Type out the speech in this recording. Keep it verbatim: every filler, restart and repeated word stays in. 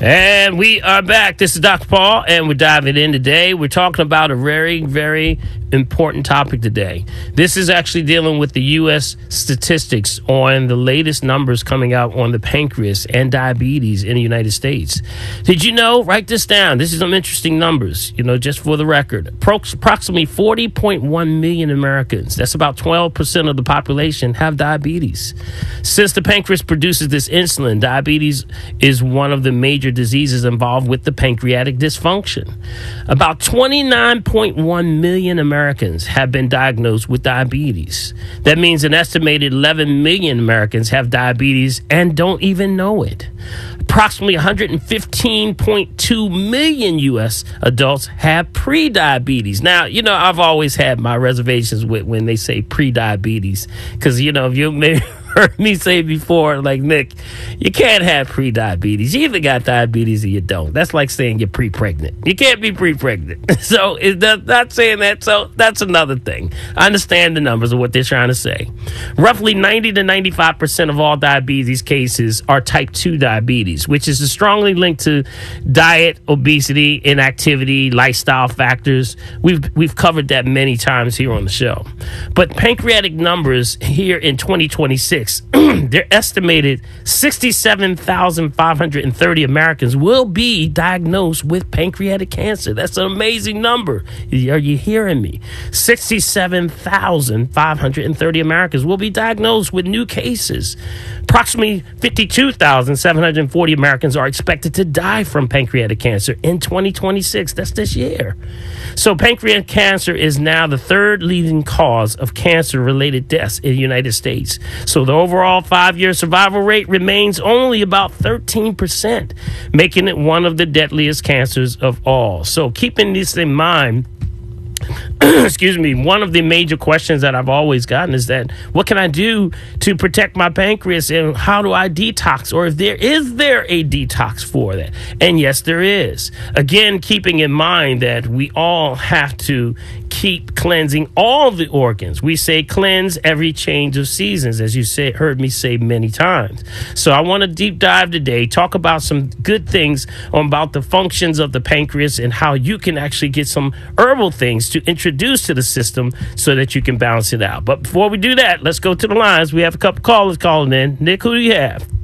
And we are back. This is Doctor Paul, and we're diving in today. We're talking about a very, very important topic today. This is actually dealing with the U S statistics on the latest numbers coming out on the pancreas and diabetes in the United States. Did you know? Write this down. This is some interesting numbers, you know, just for the record. Approximately forty point one million Americans, that's about twelve percent of the population, have diabetes. Since the pancreas produces this insulin, diabetes is one of the major diseases involved with the pancreatic dysfunction. About twenty-nine point one million Americans have been diagnosed with diabetes. That means an estimated eleven million Americans have diabetes and don't even know it. Approximately one hundred fifteen point two million U S adults have pre-diabetes. Now, you know, I've always had my reservations with when they say pre-diabetes, because, you know, if you may heard me say before, like, Nick, you can't have pre-diabetes. You either got diabetes or you don't. That's like saying you're pre-pregnant. You can't be pre-pregnant. So it's not saying that. So that's another thing. I understand the numbers of what they're trying to say. Roughly ninety to ninety-five percent of all diabetes cases are type two diabetes, which is strongly linked to diet, obesity, inactivity, lifestyle factors. We've we've covered that many times here on the show. But pancreatic numbers here in twenty twenty-six, they're estimated sixty-seven thousand five hundred thirty Americans will be diagnosed with pancreatic cancer. That's an amazing number. Are you hearing me? sixty-seven thousand five hundred thirty Americans will be diagnosed with new cases. Approximately fifty-two thousand seven hundred forty Americans are expected to die from pancreatic cancer in twenty twenty-six. That's this year. So pancreatic cancer is now the third leading cause of cancer-related deaths in the United States. So the overall five-year survival rate remains only about thirteen percent, making it one of the deadliest cancers of all. So keeping this in mind, excuse me, one of the major questions that I've always gotten is that, what can I do to protect my pancreas, and how do I detox? Or if there is there a detox for that? And yes, there is. Again, keeping in mind that we all have to keep cleansing all the organs. We say cleanse every change of seasons, as you say, heard me say many times. So I want to deep dive today, talk about some good things about the functions of the pancreas and how you can actually get some herbal things to introduce to the system so that you can balance it out. But before we do that, let's go to the lines. We have a couple callers calling in. Nick, who do you have?